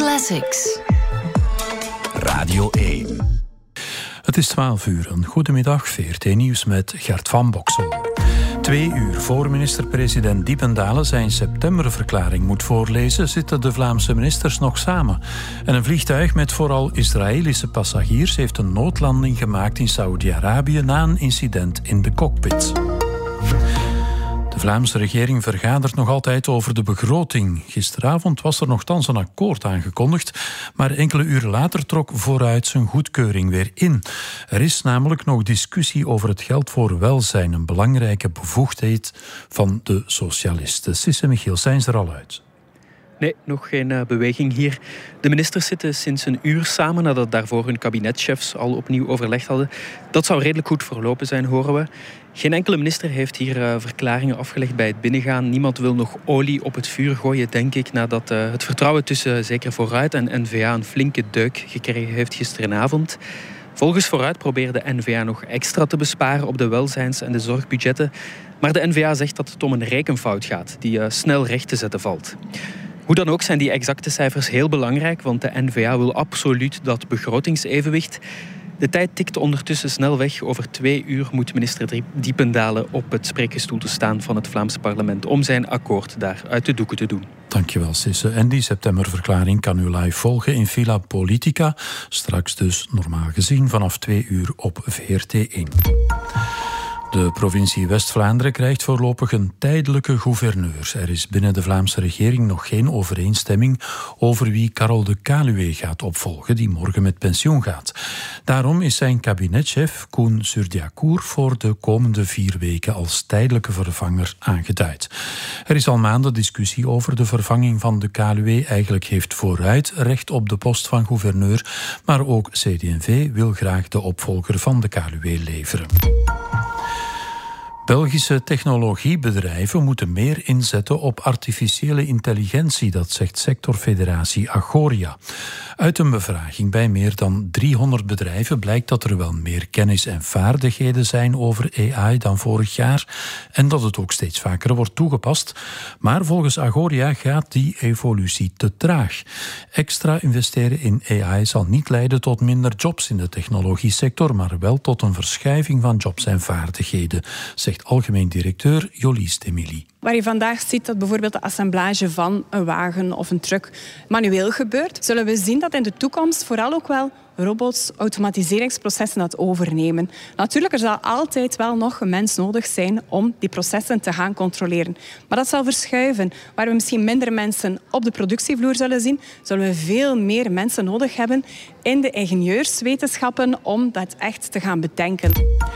Classics. Radio 1. Het is 12 uur. Een goedemiddag, VRT Nieuws met Gert van Boksel. 2 uur voor minister-president Diependalen zijn septemberverklaring moet voorlezen, zitten de Vlaamse ministers nog samen. En een vliegtuig met vooral Israëlische passagiers heeft een noodlanding gemaakt in Saoedi-Arabië na een incident in de cockpit. De Vlaamse regering vergadert nog altijd over de begroting. Gisteravond was er nogthans een akkoord aangekondigd, maar enkele uren later trok Vooruit zijn goedkeuring weer in. Er is namelijk nog discussie over het geld voor welzijn, een belangrijke bevoegdheid van de socialisten. Sisse Michiel, zijn ze er al uit? Nee, nog geen beweging hier. De ministers zitten sinds een uur samen nadat daarvoor hun kabinetchefs al opnieuw overlegd hadden. Dat zou redelijk goed verlopen zijn, horen we. Geen enkele minister heeft hier verklaringen afgelegd bij het binnengaan. Niemand wil nog olie op het vuur gooien, denk ik, nadat het vertrouwen tussen zeker Vooruit en N-VA een flinke deuk gekregen heeft gisteravond. Volgens Vooruit probeerde de N-VA nog extra te besparen op de welzijns- en de zorgbudgetten. Maar de N-VA zegt dat het om een rekenfout gaat, die snel recht te zetten valt. Hoe dan ook zijn die exacte cijfers heel belangrijk, want de N-VA wil absoluut dat begrotingsevenwicht. De tijd tikt ondertussen snel weg. Over 2 uur moet minister Diependalen op het spreekgestoel te staan van het Vlaamse parlement om zijn akkoord daar uit de doeken te doen. Dankjewel, Sisse. En die septemberverklaring kan u live volgen in Villa Politica. Straks dus normaal gezien vanaf 2 uur op VRT 1. De provincie West-Vlaanderen krijgt voorlopig een tijdelijke gouverneur. Er is binnen de Vlaamse regering nog geen overeenstemming over wie Karel de Kaluwe gaat opvolgen, die morgen met pensioen gaat. Daarom is zijn kabinetchef Koen Surdiacour voor de komende 4 weken als tijdelijke vervanger aangeduid. Er is al maanden discussie over de vervanging van de Kaluwe. Eigenlijk heeft Vooruit recht op de post van gouverneur, maar ook CD&V wil graag de opvolger van de Kaluwe leveren. Belgische technologiebedrijven moeten meer inzetten op artificiële intelligentie, dat zegt sectorfederatie Agoria. Uit een bevraging bij meer dan 300 bedrijven blijkt dat er wel meer kennis en vaardigheden zijn over AI dan vorig jaar en dat het ook steeds vaker wordt toegepast. Maar volgens Agoria gaat die evolutie te traag. Extra investeren in AI zal niet leiden tot minder jobs in de technologiesector, maar wel tot een verschuiving van jobs en vaardigheden, zegt algemeen directeur Jolies Demily. Waar je vandaag ziet dat bijvoorbeeld de assemblage van een wagen of een truck manueel gebeurt, zullen we zien dat in de toekomst vooral ook wel robots, automatiseringsprocessen dat overnemen. Natuurlijk, er zal altijd wel nog een mens nodig zijn om die processen te gaan controleren. Maar dat zal verschuiven. Waar we misschien minder mensen op de productievloer zullen zien, zullen we veel meer mensen nodig hebben in de ingenieurswetenschappen om dat echt te gaan bedenken.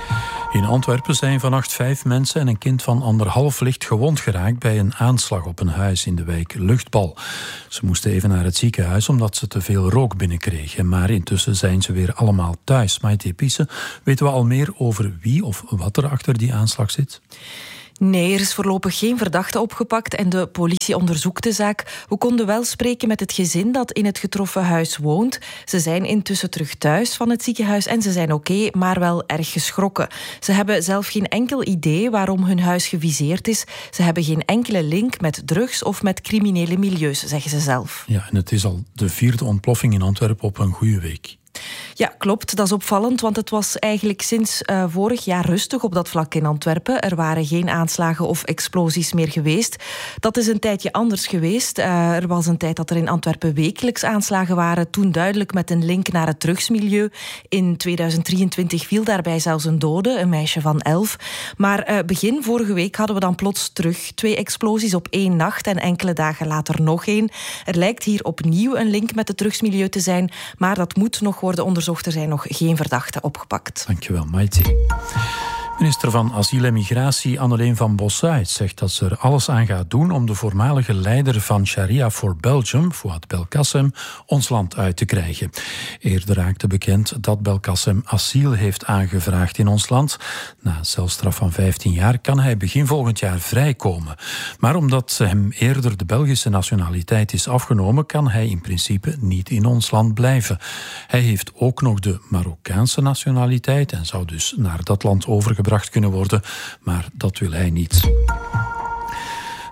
In Antwerpen zijn vannacht 5 mensen en een kind van 1,5 licht gewond geraakt bij een aanslag op een huis in de wijk Luchtbal. Ze moesten even naar het ziekenhuis omdat ze te veel rook binnenkregen, maar intussen zijn ze weer allemaal thuis. Maite Pisse, weten we al meer over wie of wat er achter die aanslag zit? Nee, er is voorlopig geen verdachte opgepakt en de politie onderzoekt de zaak. We konden wel spreken met het gezin dat in het getroffen huis woont. Ze zijn intussen terug thuis van het ziekenhuis en ze zijn oké, maar wel erg geschrokken. Ze hebben zelf geen enkel idee waarom hun huis geviseerd is. Ze hebben geen enkele link met drugs of met criminele milieus, zeggen ze zelf. Ja, en het is al de 4e ontploffing in Antwerpen op een goede week. Ja, klopt. Dat is opvallend, want het was eigenlijk sinds vorig jaar rustig op dat vlak in Antwerpen. Er waren geen aanslagen of explosies meer geweest. Dat is een tijdje anders geweest. Er was een tijd dat er in Antwerpen wekelijks aanslagen waren, toen duidelijk met een link naar het drugsmilieu. In 2023 viel daarbij zelfs een dode, een meisje van 11. Maar begin vorige week hadden we dan plots terug 2 explosies op 1 nacht en enkele dagen later nog 1. Er lijkt hier opnieuw een link met het drugsmilieu te zijn, maar dat moet nog worden onderzocht. Er zijn nog geen verdachten opgepakt. Dankjewel, Maite. Minister van Asiel en Migratie Anneleen van Bossuyt zegt dat ze er alles aan gaat doen om de voormalige leider van Sharia for Belgium, Fouad Belkacem, ons land uit te krijgen. Eerder raakte bekend dat Belkacem asiel heeft aangevraagd in ons land. Na een celstraf van 15 jaar kan hij begin volgend jaar vrijkomen. Maar omdat hem eerder de Belgische nationaliteit is afgenomen, kan hij in principe niet in ons land blijven. Hij heeft ook nog de Marokkaanse nationaliteit en zou dus naar dat land overgebracht kunnen worden, maar dat wil hij niet.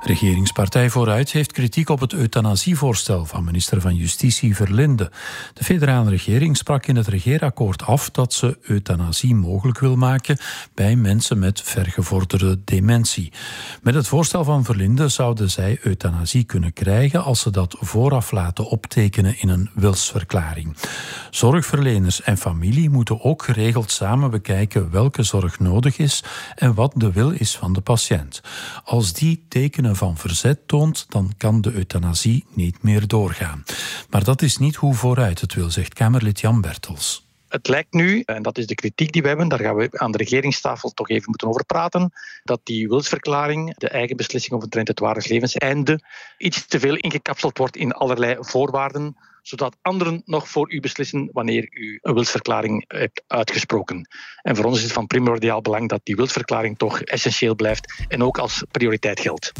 Regeringspartij Vooruit heeft kritiek op het euthanasievoorstel van minister van Justitie Verlinde. De federale regering sprak in het regeerakkoord af dat ze euthanasie mogelijk wil maken bij mensen met vergevorderde dementie. Met het voorstel van Verlinde zouden zij euthanasie kunnen krijgen als ze dat vooraf laten optekenen in een wilsverklaring. Zorgverleners en familie moeten ook geregeld samen bekijken welke zorg nodig is en wat de wil is van de patiënt. Als die tekenen van verzet toont, dan kan de euthanasie niet meer doorgaan. Maar dat is niet hoe Vooruit het wil, zegt Kamerlid Jan Bertels. Het lijkt nu, en dat is de kritiek die we hebben, daar gaan we aan de regeringstafel toch even moeten over praten, dat die wilsverklaring, de eigen beslissing omtrent het waardig levenseinde, iets te veel ingekapseld wordt in allerlei voorwaarden, zodat anderen nog voor u beslissen wanneer u een wilsverklaring hebt uitgesproken. En voor ons is het van primordiaal belang dat die wilsverklaring toch essentieel blijft en ook als prioriteit geldt.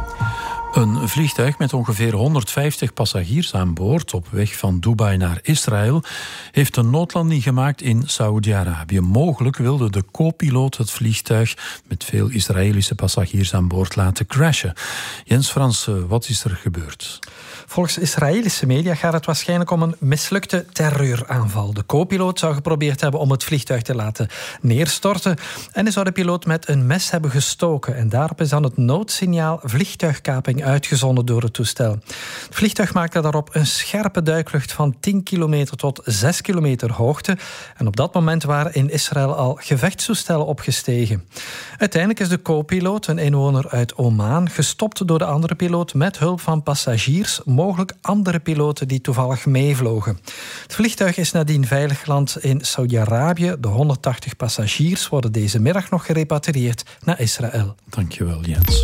Een vliegtuig met ongeveer 150 passagiers aan boord op weg van Dubai naar Israël heeft een noodlanding gemaakt in Saoedi-Arabië. Mogelijk wilde de co-piloot het vliegtuig met veel Israëlische passagiers aan boord laten crashen. Jens Frans, wat is er gebeurd? Volgens Israëlische media gaat het waarschijnlijk om een mislukte terreuraanval. De co-piloot zou geprobeerd hebben om het vliegtuig te laten neerstorten en hij zou de piloot met een mes hebben gestoken. En daarop is dan het noodsignaal vliegtuigkaping uitgezonden door het toestel. Het vliegtuig maakte daarop een scherpe duikvlucht van 10 kilometer tot 6 kilometer hoogte. En op dat moment waren in Israël al gevechtstoestellen opgestegen. Uiteindelijk is de co-piloot, een inwoner uit Oman, gestopt door de andere piloot met hulp van passagiers, mogelijk andere piloten die toevallig meevlogen. Het vliegtuig is nadien veilig geland in Saudi-Arabië. De 180 passagiers worden deze middag nog gerepatrieerd naar Israël. Dankjewel, Jens.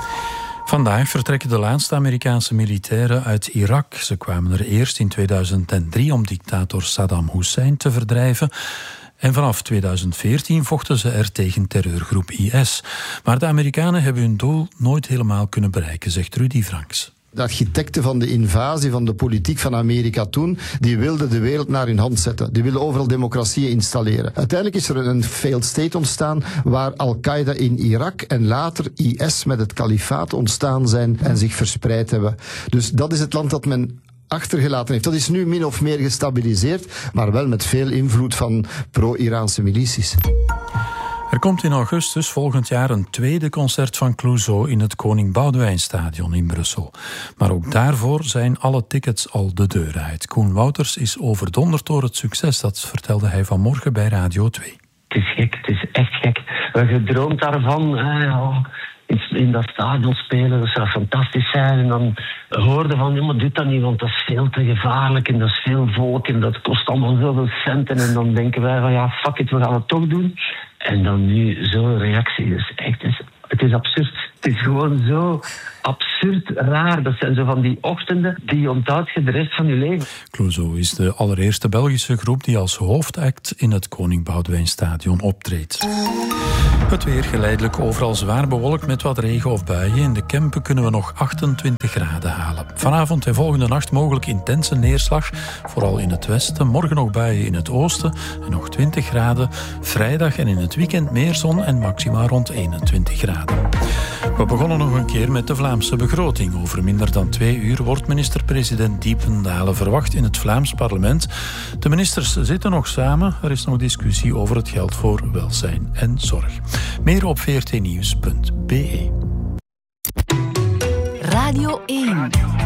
Vandaag vertrekken de laatste Amerikaanse militairen uit Irak. Ze kwamen er eerst in 2003 om dictator Saddam Hussein te verdrijven. En vanaf 2014 vochten ze er tegen terreurgroep IS. Maar de Amerikanen hebben hun doel nooit helemaal kunnen bereiken, zegt Rudy Franks. De architecten van de invasie, van de politiek van Amerika toen, die wilden de wereld naar hun hand zetten. Die wilden overal democratieën installeren. Uiteindelijk is er een failed state ontstaan waar Al-Qaeda in Irak en later IS met het kalifaat ontstaan zijn en zich verspreid hebben. Dus dat is het land dat men achtergelaten heeft. Dat is nu min of meer gestabiliseerd, maar wel met veel invloed van pro-Iraanse milities. Er komt in augustus volgend jaar een tweede concert van Clouseau in het Koning Boudewijnstadion in Brussel. Maar ook daarvoor zijn alle tickets al de deur uit. Koen Wouters is overdonderd door het succes, dat vertelde hij vanmorgen bij Radio 2. Het is gek, het is echt gek. We gedroomd daarvan, in dat stadion spelen, dat zou fantastisch zijn. En dan hoorde van, ja, maar doe dat niet, want dat is veel te gevaarlijk en dat is veel volk en dat kost allemaal zoveel centen. En dan denken wij van, ja, fuck it, we gaan het toch doen. En dan nu zo'n reactie, dus echt, het is absurd. Het is gewoon zo absurd raar. Dat zijn zo van die ochtenden die je onthoudt de rest van je leven. Clouseau is de allereerste Belgische groep die als hoofdact in het Koning Boudewijnstadion optreedt. Het weer geleidelijk overal zwaar bewolkt met wat regen of buien. In de Kempen kunnen we nog 28 graden halen. Vanavond en volgende nacht mogelijk intense neerslag, vooral in het westen. Morgen nog buien in het oosten en nog 20 graden. Vrijdag en in het weekend meer zon en maxima rond 21 graden. We begonnen nog een keer met de Vlaamse begroting. Over minder dan 2 uur wordt minister-president Diependaele verwacht in het Vlaams parlement. De ministers zitten nog samen. Er is nog discussie over het geld voor welzijn en zorg. Meer op vrtnieuws.be. Radio 1.